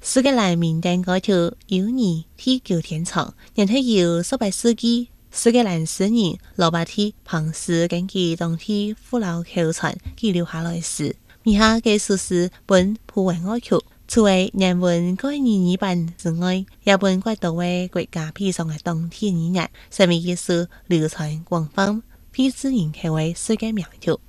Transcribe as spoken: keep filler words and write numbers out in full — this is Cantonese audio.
蘇格蘭民間歌曲《有你地久天長》，然後由十八世紀蘇格蘭詩人羅伯特·龐斯根據當地父老口傳記錄下來時，以下嘅屬是本葡文歌曲，除為人文概念語版之外，也本國多位國家披上嘅當地語言，成為一首流傳廣泛、膾炙人口嘅世界名曲。